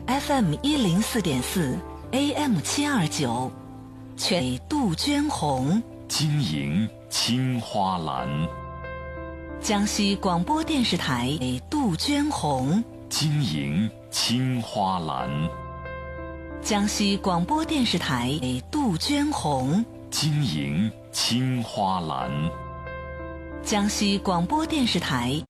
FM 104.4 AM 729，全杜鹃红， 经营青花蓝。 江西广播电视台杜鹃红， 经营青花蓝。 江西广播电视台杜鹃红， 经营青花蓝。 江西广播电视台